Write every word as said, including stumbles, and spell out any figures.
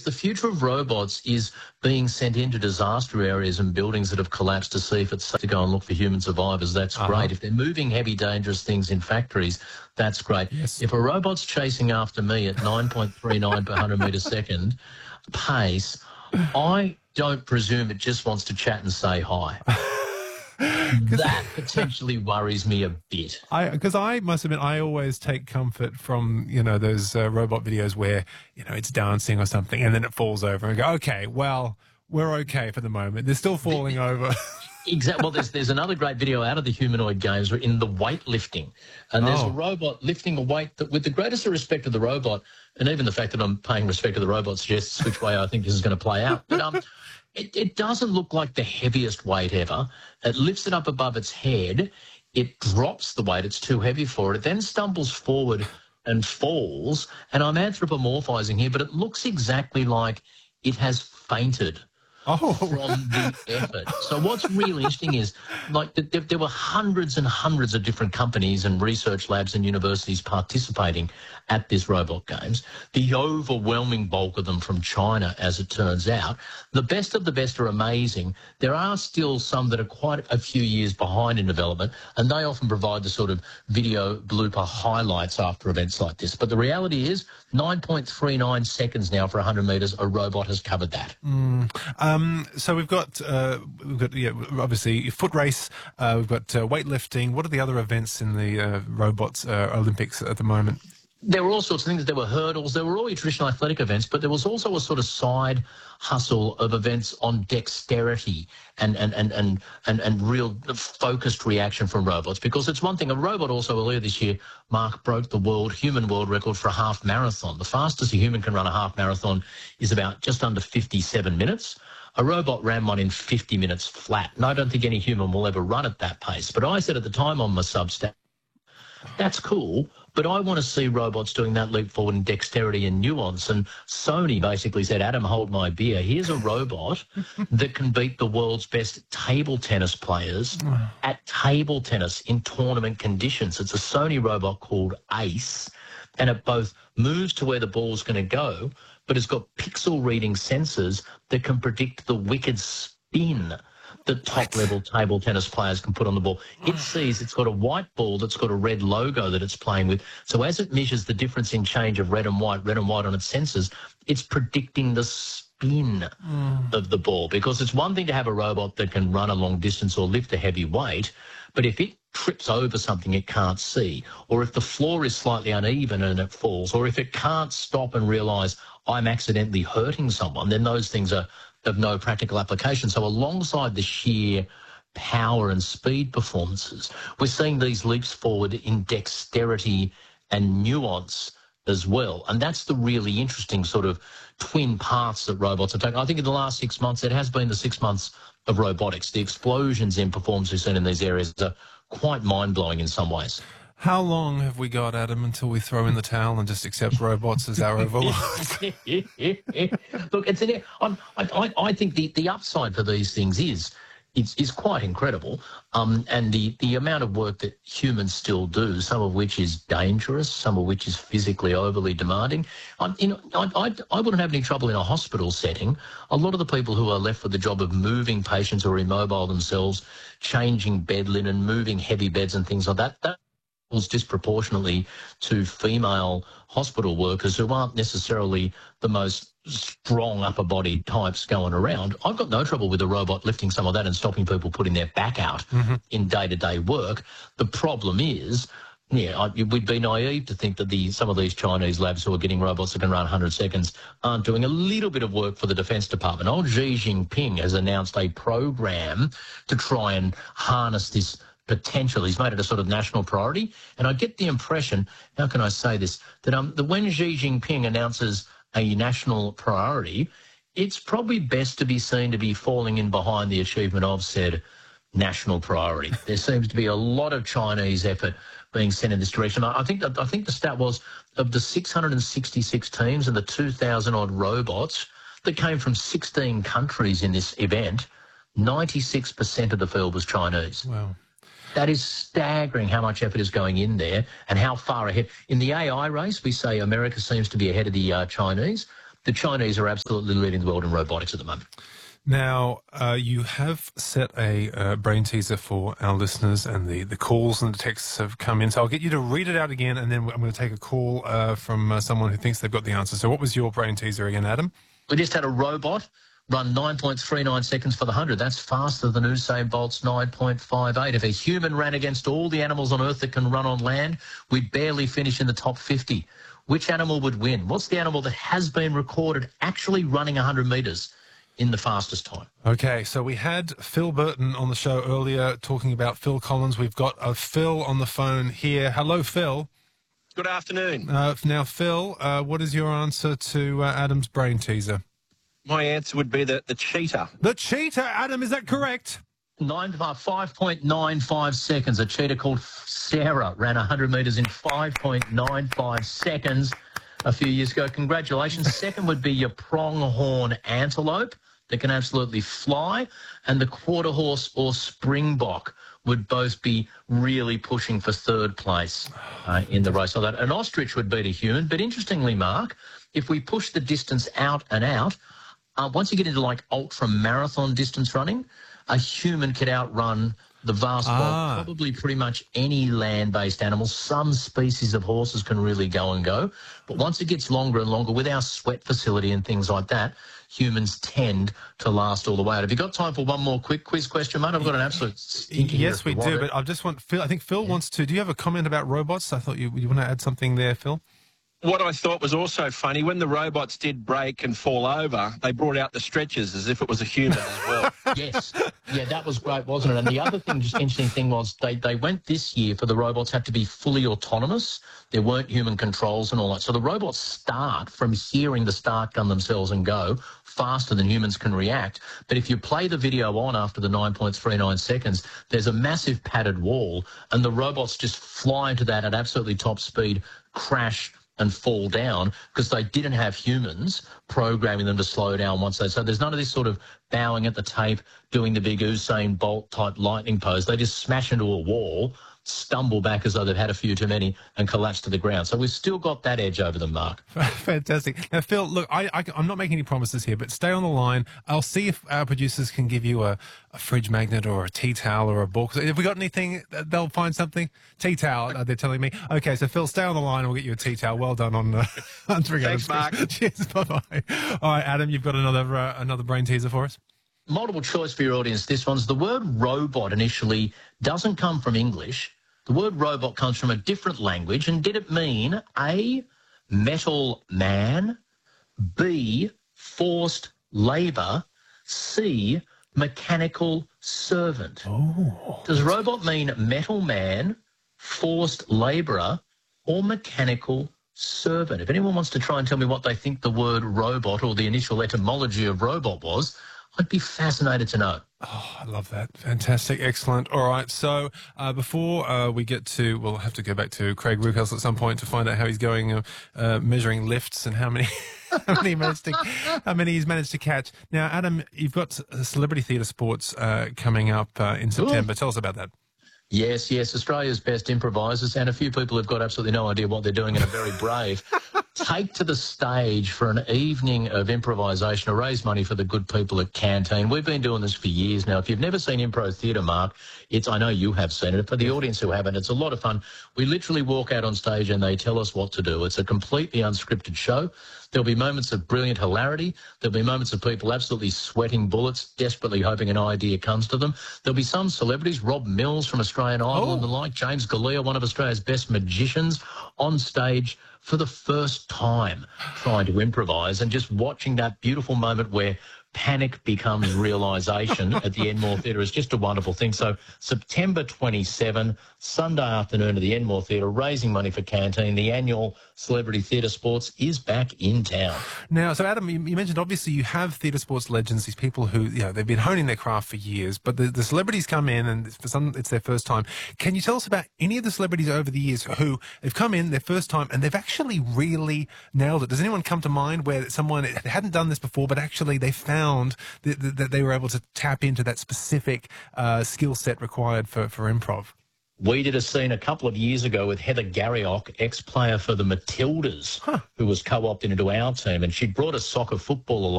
the future of robots is being sent into disaster areas and buildings that have collapsed to see if it's safe to go and look for human survivors. That's Uh-huh. great. If they're moving heavy, dangerous things in factories, that's great. Yes. If a robot's chasing after me at nine point three nine per one hundred metre second pace, I don't presume it just wants to chat and say hi. That potentially worries me a bit. I because I must admit I always take comfort from you know those uh, robot videos where you know it's dancing or something and then it falls over and I go, okay, well we're okay for the moment. They're still falling over. Exactly. Well, there's there's another great video out of the humanoid games in the weightlifting, and there's Oh. a robot lifting a weight that, with the greatest respect to the robot, and even the fact that I'm paying respect to the robot suggests which way I think this is going to play out. But um, it, it doesn't look like the heaviest weight ever. It lifts it up above its head. It drops the weight. It's too heavy for it. It then stumbles forward and falls. And I'm anthropomorphizing here, but it looks exactly like it has fainted. Oh, From the effort. So what's really interesting is, like, there, there were hundreds and hundreds of different companies and research labs and universities participating at this robot games. The overwhelming bulk of them from China, as it turns out. The best of the best are amazing. There are still some that are quite a few years behind in development, and they often provide the sort of video blooper highlights after events like this. But the reality is, nine point three nine seconds now for one hundred metres, a robot has covered that. Mm. Um, so we've got uh, we've got yeah, obviously foot race. Uh, we've got uh, weightlifting. What are the other events in the uh, robots uh, Olympics at the moment? There were all sorts of things. There were hurdles. There were all your traditional athletic events, but there was also a sort of side hustle of events on dexterity and and and and and, and real focused reaction from robots. Because it's one thing, a robot also earlier this year, Mark, broke the world human world record for a half marathon. The fastest a human can run a half marathon is about just under fifty-seven minutes. A robot ran one in fifty minutes flat, and I don't think any human will ever run at that pace. But I said at the time on my Substack, that's cool, but I want to see robots doing that leap forward in dexterity and nuance. And Sony basically said, Adam, hold my beer. Here's a robot that can beat the world's best table tennis players at table tennis in tournament conditions. It's a Sony robot called Ace, and it both moves to where the ball's going to go, but it's got pixel reading sensors that can predict the wicked spin that top-level table tennis players can put on the ball. It sees it's got a white ball that's got a red logo that it's playing with. So as it measures the difference in change of red and white, red and white on its sensors, it's predicting the spin mm. of the ball. Because it's one thing to have a robot that can run a long distance or lift a heavy weight, but if it trips over something it can't see, or if the floor is slightly uneven and it falls, or if it can't stop and realise I'm accidentally hurting someone, then those things are of no practical application. So alongside the sheer power and speed performances, we're seeing these leaps forward in dexterity and nuance as well. And that's the really interesting sort of twin paths that robots are taking. I think in the last six months, it has been the six months of robotics. The explosions in performance we've seen in these areas are quite mind-blowing in some ways. How long have we got, Adam, until we throw in the towel and just accept robots as our overlords? Look, it's an, I, I, I think the, the upside for these things is is, is quite incredible, um, and the, the amount of work that humans still do, some of which is dangerous, some of which is physically overly demanding. I, you know, I, I, I wouldn't have any trouble in a hospital setting. A lot of the people who are left with the job of moving patients who are immobile themselves, changing bed linen, moving heavy beds and things like that, that disproportionately to female hospital workers who aren't necessarily the most strong upper body types going around. I've got no trouble with a robot lifting some of that and stopping people putting their back out mm-hmm. in day-to-day work. The problem is, yeah, I, we'd be naive to think that the some of these Chinese labs who are getting robots that can run one hundred seconds aren't doing a little bit of work for the Defence Department. Old Xi Jinping has announced a program to try and harness this potential. He's made it a sort of national priority. And I get the impression, how can I say this, that um, that when Xi Jinping announces a national priority, it's probably best to be seen to be falling in behind the achievement of said national priority. There seems to be a lot of Chinese effort being sent in this direction. I, I think that, I think the stat was of the six hundred sixty-six teams and the two thousand odd robots that came from sixteen countries in this event, ninety-six percent of the field was Chinese. Wow. That is staggering how much effort is going in there and how far ahead. In the A I race, we say America seems to be ahead of the uh, Chinese. the Chinese are absolutely leading the world in robotics at the moment. Now, uh, you have set a uh, brain teaser for our listeners, and the, the calls and the texts have come in. So I'll get you to read it out again, and then I'm going to take a call uh, from uh, someone who thinks they've got the answer. So what was your brain teaser again, Adam? We just had a robot run nine point three nine seconds for the one hundred. That's faster than Usain Bolt's nine point five eight. If a human ran against all the animals on Earth that can run on land, we'd barely finish in the top fifty. Which animal would win? What's the animal that has been recorded actually running one hundred metres in the fastest time? Okay, so we had Phil Burton on the show earlier talking about Phil Collins. We've got a Phil on the phone here. Hello, Phil. Good afternoon. Uh, now, Phil, uh, what is your answer to uh, Adam's brain teaser? My answer would be the, the cheetah. The cheetah, Adam, is that correct? Nine, uh, five point nine five seconds. A cheetah called Sarah ran one hundred metres in five point nine five seconds a few years ago. Congratulations. Second would be your pronghorn antelope that can absolutely fly, and the quarter horse or springbok would both be really pushing for third place uh, in the race. So that an ostrich would beat a human. But interestingly, Mark, if we push the distance out and out, uh, once you get into like ultra marathon distance running, a human could outrun the vast bulk, Ah. probably pretty much any land-based animal. Some species of horses can really go and go. But once it gets longer and longer, with our sweat facility and things like that, humans tend to last all the way out. Have you got time for one more quick quiz question, mate? I've got an absolute stinker here Yes, if we you want do, it. but I just want Phil. I think Phil wants to. Do you have a comment about robots? I thought you, you want to add something there, Phil? What I thought was also funny, when the robots did break and fall over, they brought out the stretchers as if it was a human as well. Yes. Yeah, that was great, wasn't it? And the other thing, just interesting thing was they, they went this year for the robots had to be fully autonomous. There weren't human controls and all that. So the robots start from hearing the start gun themselves and go faster than humans can react. But if you play the video on after the nine point three nine seconds, there's a massive padded wall, and the robots just fly into that at absolutely top speed, crash and fall down because they didn't have humans programming them to slow down once they... So there's none of this sort of bowing at the tape, doing the big Usain Bolt type lightning pose. They just smash into a wall, stumble back as though they've had a few too many and collapse to the ground. So we've still got that edge over them, Mark. Fantastic. Now, Phil, look, I, I, I'm not making any promises here, but stay on the line. I'll see if our producers can give you a, a fridge magnet or a tea towel or a book. Have we got anything? They'll find something? Tea towel, uh, they're telling me. Okay, so Phil, stay on the line and we'll get you a tea towel. Well done on uh, answering Thanks, Adam's Mark. question. Cheers, bye-bye. All right, Adam, you've got another uh, another brain teaser for us? Multiple choice for your audience. This one's the word robot initially doesn't come from English. The word robot comes from a different language. And did it mean A, metal man, B, forced labour, C, mechanical servant? Oh. Does robot mean metal man, forced labourer, or mechanical servant? If anyone wants to try and tell me what they think the word robot or the initial etymology of robot was, I'd be fascinated to know. Oh, I love that. Fantastic. Excellent. All right. So uh, before uh, we get to, we'll have to go back to Craig Rookhouse at some point to find out how he's going uh, uh, measuring lifts and how many how many, he managed to, how many he's managed to catch. Now, Adam, you've got Celebrity Theatre Sports uh, coming up uh, in September. Ooh. Tell us about that. Yes, yes, Australia's best improvisers, and a few people who've got absolutely no idea what they're doing and are very brave, take to the stage for an evening of improvisation to raise money for the good people at Canteen. We've been doing this for years now. If you've never seen improv theatre, Mark, it's, I know you have seen it, for the audience who haven't, it's a lot of fun. We literally walk out on stage and they tell us what to do. It's a completely unscripted show. There'll be moments of brilliant hilarity. There'll be moments of people absolutely sweating bullets, desperately hoping an idea comes to them. There'll be some celebrities, Rob Mills from Australian Idol Oh. and the like, James Galea, one of Australia's best magicians, on stage for the first time trying to improvise, and just watching that beautiful moment where panic becomes realisation at the Enmore Theatre is just a wonderful thing. So September twenty-seventh, Sunday afternoon at the Enmore Theatre, raising money for Canteen. The annual Celebrity Theatre Sports is back in town. Now, so Adam, you, you mentioned obviously you have theatre sports legends, these people who, you know, they've been honing their craft for years, but the, the celebrities come in and for some it's their first time. Can you tell us about any of the celebrities over the years who have come in their first time and they've actually really nailed it? Does anyone come to mind where someone hadn't done this before, but actually they found that, that they were able to tap into that specific uh, skill set required for, for improv? We did a scene a couple of years ago with Heather Garriock, ex-player for the Matildas, Huh. who was co-opted into our team, and she brought a soccer football along.